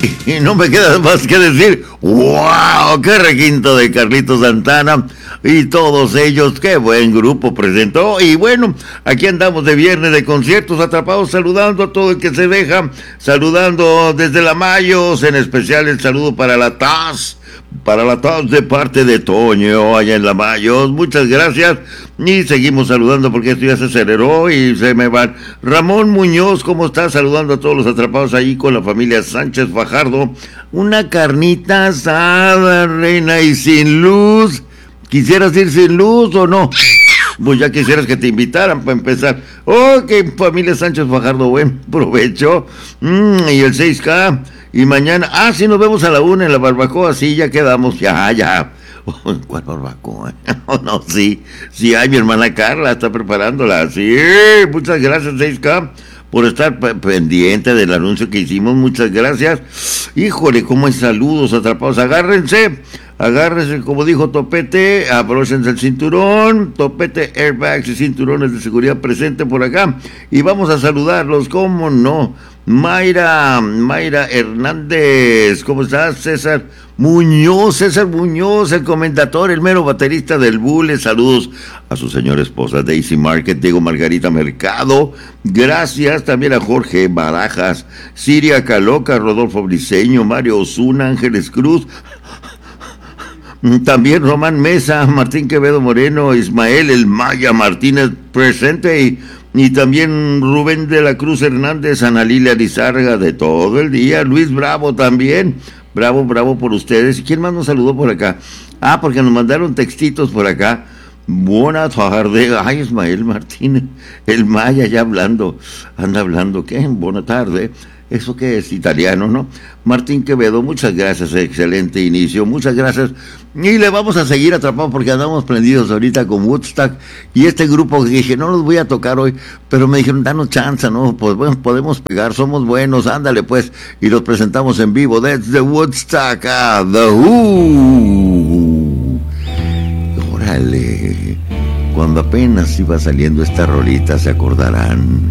Y no me queda más que decir, ¡wow! ¡Qué requinto de Carlitos Santana! Y todos ellos, qué buen grupo presentó. Y bueno, aquí andamos de viernes de conciertos atrapados, saludando a todo el que se deja, saludando desde la Mayos, en especial el saludo para la Taz de parte de Toño, allá en la Mayos, muchas gracias. Y seguimos saludando porque esto ya se aceleró y se me van. Ramón Muñoz, ¿cómo estás? Saludando a todos los atrapados ahí con la familia Sánchez Fajardo. Una carnita asada, reina, y sin luz. ¿Quisieras ir sin luz o no? Pues ya quisieras que te invitaran para empezar. Ok, familia Sánchez Fajardo, buen provecho. Y el 6K. Y mañana, sí, nos vemos a la 1 en la barbacoa, sí, ya quedamos, ya. ¿Cuál barbacoa? No, sí, ay, mi hermana Carla está preparándola, sí, muchas gracias 6K por estar pendiente del anuncio que hicimos, muchas gracias. Híjole, cómo hay saludos atrapados, agárrense, como dijo Topete, abróchense el cinturón, Topete, airbags y cinturones de seguridad presente por acá, y vamos a saludarlos, cómo no. Mayra Hernández, ¿cómo estás? César Muñoz, el comendador, el mero baterista del Bule, saludos a su señora esposa Daisy Market, Diego Margarita Mercado, gracias también a Jorge Barajas, Siria Caloca, Rodolfo Briceño, Mario Osuna, Ángeles Cruz, también Román Mesa, Martín Quevedo Moreno, Ismael El Maya Martínez presente y también Rubén de la Cruz Hernández, Ana Lilia Lizárraga de todo el día, Luis Bravo también, bravo por ustedes. ¿Y quién más nos saludó por acá? Porque nos mandaron textitos por acá. Buena tarde, Ismael Martínez, el Maya ya anda hablando, ¿qué? Buena tarde. ¿Eso qué es? Italiano, ¿no? Martín Quevedo, muchas gracias, excelente inicio, muchas gracias. Y le vamos a seguir atrapados porque andamos prendidos ahorita con Woodstock y este grupo que dije, no los voy a tocar hoy, pero me dijeron, danos chance, ¿no? Pues bueno, podemos pegar, somos buenos, ándale pues, y los presentamos en vivo. That's the Woodstock, The Who. Órale, cuando apenas iba saliendo esta rolita, se acordarán.